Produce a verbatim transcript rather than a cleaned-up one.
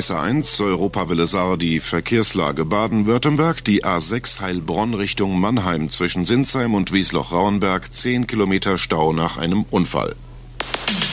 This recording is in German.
S A eins Europawelle Saar die Verkehrslage Baden-Württemberg, die A sechs Heilbronn Richtung Mannheim zwischen Sinsheim und Wiesloch-Rauenberg, zehn Kilometer Stau nach einem Unfall.